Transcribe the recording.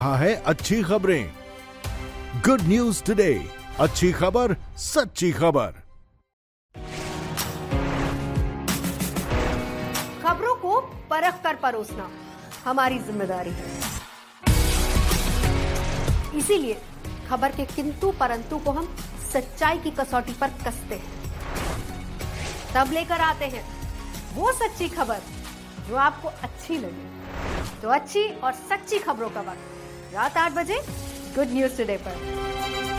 हाँ है अच्छी खबरें। गुड न्यूज टुडे, अच्छी खबर, सच्ची खबर। खबरों को परख कर परोसना हमारी जिम्मेदारी है, इसीलिए खबर के किंतु परंतु को हम सच्चाई की कसौटी पर कसते हैं। तब लेकर आते हैं वो सच्ची खबर जो आपको अच्छी लगे। तो अच्छी और सच्ची खबरों का वक्त रात 8 बजे गुड न्यूज टुडे पर।